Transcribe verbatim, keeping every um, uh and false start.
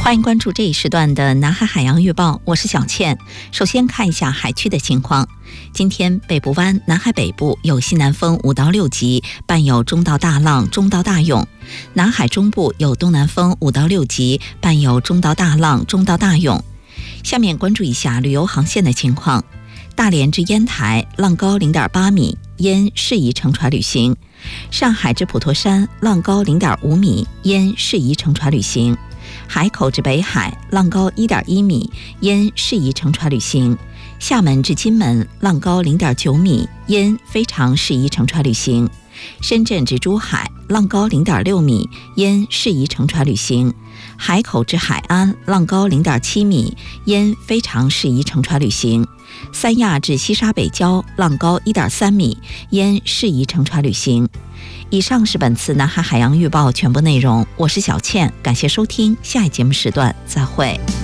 欢迎关注这一时段的南海海洋预报，我是小倩。首先看一下海区的情况。今天北部湾、南海北部有西南风五到六级，伴有中到大浪、中到大涌；南海中部有东南风五到六级，伴有中到大浪、中到大涌。下面关注一下旅游航线的情况。大连至烟台浪高 零点八米，烟适宜乘船旅行；上海至普陀山浪高 零点五米，烟适宜乘船旅行；海口至北海浪高 一点一米，烟适宜乘船旅行；厦门至金门浪高 零点九米，烟非常适宜乘船旅行；深圳至珠海浪高 零点六米，烟适宜乘船旅行；海口至海安浪高 零点七米，烟非常适宜乘船旅行；三亚至西沙北礁浪高 一点三米，烟适宜乘船旅行。以上是本次南海海洋预报全部内容，我是小倩，感谢收听，下一节目时段再会。